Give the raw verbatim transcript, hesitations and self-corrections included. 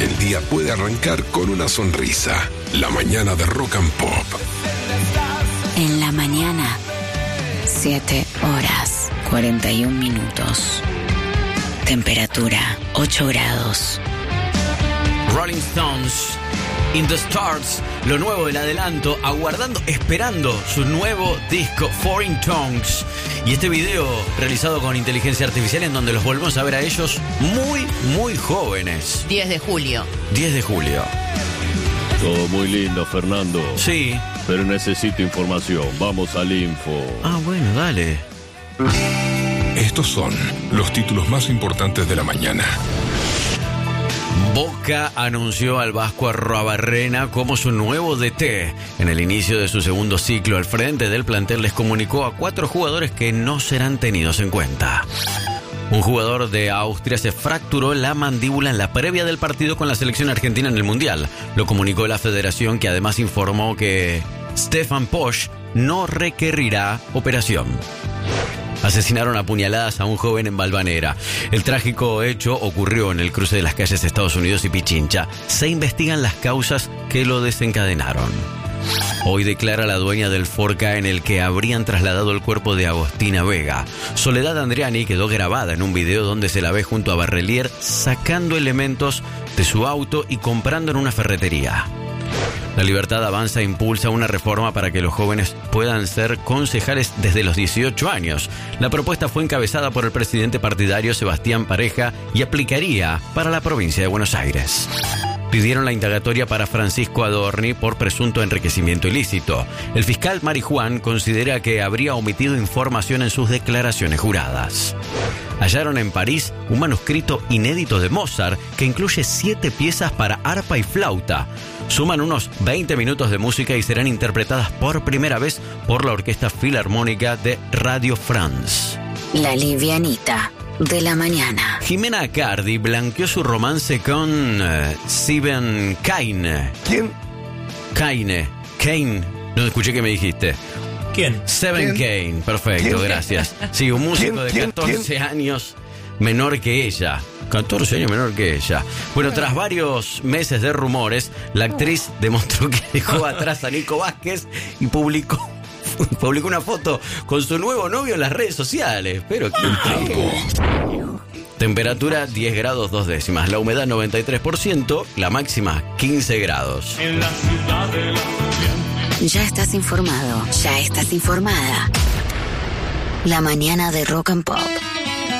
el día puede arrancar con una sonrisa. La mañana de Rock and Pop. En la mañana, siete horas, cuarenta y un minutos. Temperatura, ocho grados. Rolling Stones, In the Stars, lo nuevo del adelanto, aguardando, esperando su nuevo disco, Foreign Tongues. Y este video realizado con inteligencia artificial en donde los volvemos a ver a ellos muy, muy jóvenes. diez de julio. diez de julio. Todo muy lindo, Fernando. Sí. Pero necesito información. Vamos al info. Ah, bueno, dale. Estos son los títulos más importantes de la mañana. Boca anunció al vasco Arruabarrena como su nuevo D T. En el inicio de su segundo ciclo al frente del plantel les comunicó a cuatro jugadores que no serán tenidos en cuenta. Un jugador de Austria se fracturó la mandíbula en la previa del partido con la selección argentina en el Mundial. Lo comunicó la federación, que además informó que Stefan Posch no requerirá operación. Asesinaron a puñaladas a un joven en Valvanera. El trágico hecho ocurrió en el cruce de las calles Estados Unidos y Pichincha. Se investigan las causas que lo desencadenaron. Hoy declara la dueña del Forca en el que habrían trasladado el cuerpo de Agostina Vega. Soledad Andriani quedó grabada en un video donde se la ve junto a Barrelier sacando elementos de su auto y comprando en una ferretería. La Libertad Avanza impulsa una reforma para que los jóvenes puedan ser concejales desde los dieciocho años. La propuesta fue encabezada por el presidente partidario Sebastián Pareja y aplicaría para la provincia de Buenos Aires. Pidieron la indagatoria para Francisco Adorni por presunto enriquecimiento ilícito. El fiscal Mari Juan considera que habría omitido información en sus declaraciones juradas. Hallaron en París un manuscrito inédito de Mozart que incluye siete piezas para arpa y flauta. Suman unos veinte minutos de música y serán interpretadas por primera vez por la Orquesta Filarmónica de Radio France. La livianita de la mañana. Jimena Accardi blanqueó su romance con uh, Steven Kane. ¿Quién? Kane. Kane. No escuché qué me dijiste. ¿Quién? Steven Kane. Perfecto, ¿Quién? gracias. Sí, un músico ¿Quién? de ¿Quién? catorce ¿Quién? años menor que ella. catorce años menor que ella. Bueno, tras varios meses de rumores, la actriz demostró que dejó atrás a Nico Vázquez y publicó publicó una foto con su nuevo novio en las redes sociales. Pero qué temperatura diez grados dos décimas, la humedad noventa y tres por ciento, la máxima quince grados. En la ciudad de la Ya estás informado, ya estás informada. La mañana de Rock and Pop.